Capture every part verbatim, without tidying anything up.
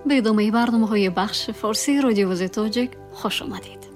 به ادامه برنامه‌های بخش فارسی رادیو آواز تاجیک خوش آمدید.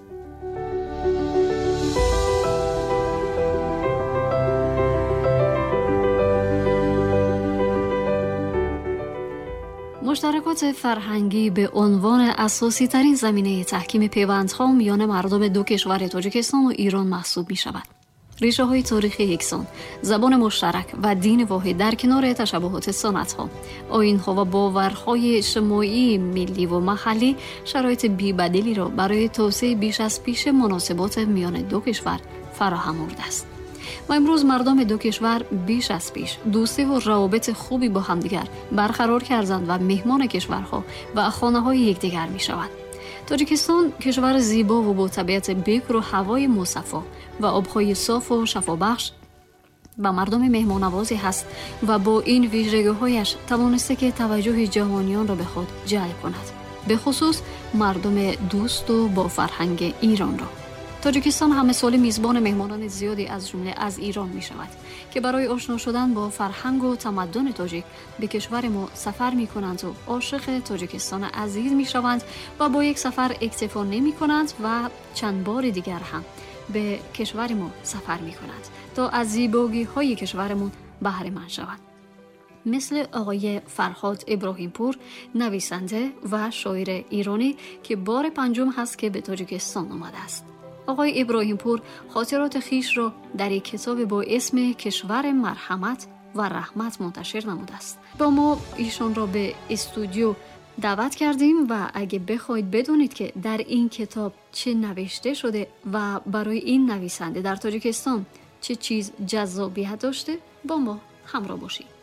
مشترکات فرهنگی به عنوان اساسی ترین زمینه تحکیم پیوندها میان مردم دو کشور تاجیکستان و ایران محسوب می شود. ریشه های تاریخی یکسان، زبان مشترک و دین واحد در کنار تشابهات سنت‌ها، آیین‌ها و باورهای اجتماعی ملی و محلی شرایط بی‌بدیلی را برای توسعه بیش از پیش مناسبات میان دو کشور فراهم آورده است. و امروز مردم دو کشور بیش از پیش دوستی و روابط خوبی با همدیگر برقرار کردند و مهمان کشورها و خانه‌های یکدیگر می‌شوند. تاجیکستان کشور زیبا و با طبیعت بکر و هوای مصفا و آب‌های صاف و شفابخش و مردم مهمان‌نوازی است و با این ویژگی‌هایش توانسته که توجه جهانیان را به خود جلب کند، به خصوص مردم دوست و با فرهنگ ایران را. تاجیکستان همه ساله میزبان مهمانان زیادی از جمله از ایران می شود که برای آشنا شدن با فرهنگ و تمدن تاجیک به کشور ما سفر می کنند و عاشق تاجیکستان عزیز می شوند و با یک سفر اکتفا نمی کنند و چند بار دیگر هم به کشور ما سفر می کنند تا از زیبایی های کشورمون بهره مند شوند. مثل آقای فرهاد ابراهیم پور، نویسنده و شاعر ایرانی که بار پنجم هست که به تاجیکستان آمده است. آقای ابراهیم پور خاطرات خیش را در یک کتاب با اسم کشور مرحمت و رحمت منتشر نموده است. با ما ایشان را به استودیو دعوت کردیم و اگه بخواید بدونید که در این کتاب چه نوشته شده و برای این نویسنده در تاجیکستان چه چیز جذابیت داشته، با ما همراه باشید.